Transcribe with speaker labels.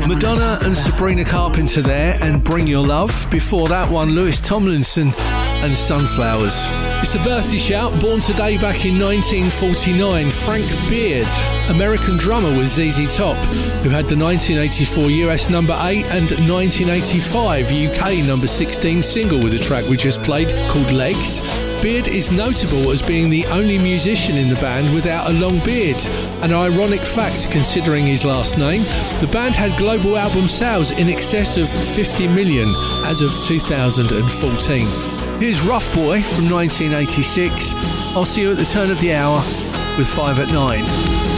Speaker 1: Madonna and Sabrina Carpenter there, and Bring Your Love. Before that one, Louis Tomlinson and Sunflowers. It's a birthday shout, born today back in 1949, Frank Beard, American drummer with ZZ Top, who had the 1984 US number 8 and 1985 UK number 16 single with the track we just played called Legs. Beard is notable as being the only musician in the band without a long beard. An ironic fact considering his last name. The band had global album sales in excess of 50 million as of 2014. Here's Rough Boy from 1986. I'll see you at the turn of the hour with 5 at 9.